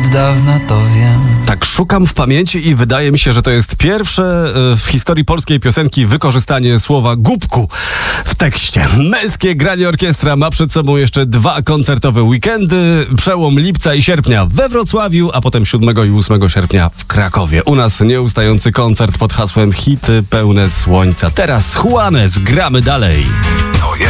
od dawna to wiem. Tak, szukam w pamięci i wydaje mi się, że to jest pierwsze w historii polskiej piosenki wykorzystanie słowa głupku w tekście. Męskie granie orkiestra ma przed sobą jeszcze 2 koncertowe weekendy. Przełom lipca i sierpnia we Wrocławiu, a potem 7 i 8 sierpnia w Krakowie. U nas nieustający koncert pod hasłem Hity pełne słońca. Teraz Juanes, gramy dalej.